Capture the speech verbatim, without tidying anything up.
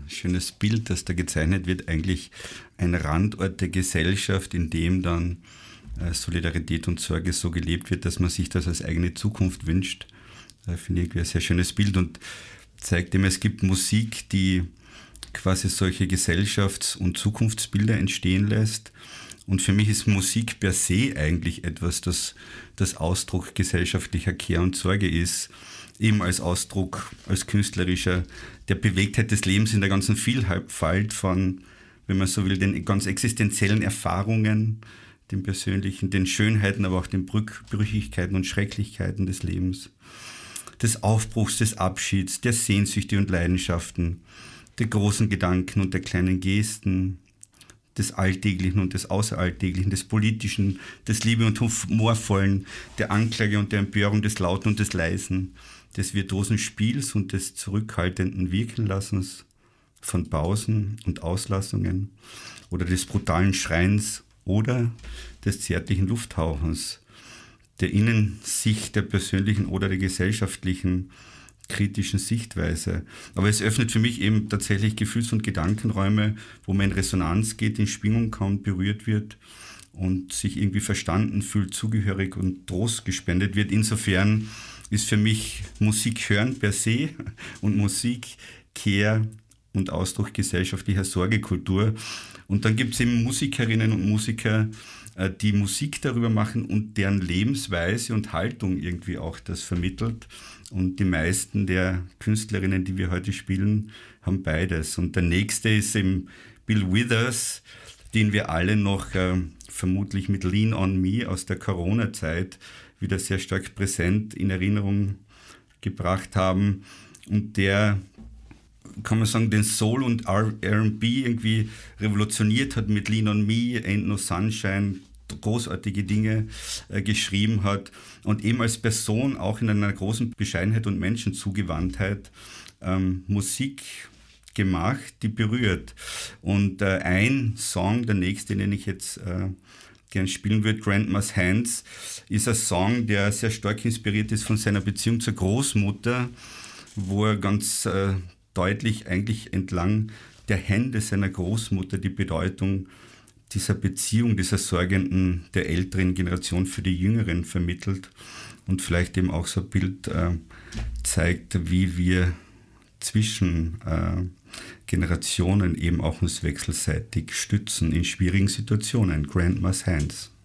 schönes Bild, das da gezeichnet wird, eigentlich ein Randort der Gesellschaft, in dem dann äh, Solidarität und Sorge so gelebt wird, dass man sich das als eigene Zukunft wünscht. Äh, finde ich ein sehr schönes Bild und zeigt eben, es gibt Musik, die quasi solche Gesellschafts- und Zukunftsbilder entstehen lässt. Und für mich ist Musik per se eigentlich etwas, das, das Ausdruck gesellschaftlicher Kehr und Sorge ist, eben als Ausdruck, als künstlerischer, der Bewegtheit des Lebens in der ganzen Vielfalt von, wenn man so will, den ganz existenziellen Erfahrungen, den persönlichen, den Schönheiten, aber auch den Brüchigkeiten und Schrecklichkeiten des Lebens, des Aufbruchs, des Abschieds, der Sehnsüchte und Leidenschaften, der großen Gedanken und der kleinen Gesten, des Alltäglichen und des Außeralltäglichen, des Politischen, des Liebe- und Humorvollen, der Anklage und der Empörung, des Lauten und des Leisen, des virtuosen Spiels und des zurückhaltenden Wirkenlassens, von Pausen und Auslassungen oder des brutalen Schreins oder des zärtlichen Lufthauchens, der Innensicht der persönlichen oder der gesellschaftlichen kritischen Sichtweise. Aber es öffnet für mich eben tatsächlich Gefühls- und Gedankenräume, wo man in Resonanz geht, in Schwingung kommt, berührt wird und sich irgendwie verstanden fühlt, zugehörig und Trost gespendet wird. Insofern ist für mich Musik hören per se und Musik Kehr und Ausdruck gesellschaftlicher Sorgekultur. Und dann gibt es eben Musikerinnen und Musiker, die Musik darüber machen und deren Lebensweise und Haltung irgendwie auch das vermittelt. Und die meisten der Künstlerinnen, die wir heute spielen, haben beides. Und der nächste ist eben Bill Withers, den wir alle noch äh, vermutlich mit Lean on Me aus der Corona-Zeit wieder sehr stark präsent in Erinnerung gebracht haben. Und der, kann man sagen, den Soul und R and B irgendwie revolutioniert hat mit Lean on Me, Ain't No Sunshine, großartige Dinge äh, geschrieben hat und eben als Person auch in einer großen Bescheidenheit und Menschenzugewandtheit ähm, Musik gemacht, die berührt. Und äh, ein Song, der nächste, den ich jetzt äh, gern spielen würde, Grandma's Hands, ist ein Song, der sehr stark inspiriert ist von seiner Beziehung zur Großmutter, wo er ganz äh, deutlich eigentlich entlang der Hände seiner Großmutter die Bedeutung dieser Beziehung, dieser sorgenden, der älteren Generation für die Jüngeren vermittelt und vielleicht eben auch so ein Bild äh, zeigt, wie wir zwischen äh, Generationen eben auch uns wechselseitig stützen in schwierigen Situationen. Grandma's Hands.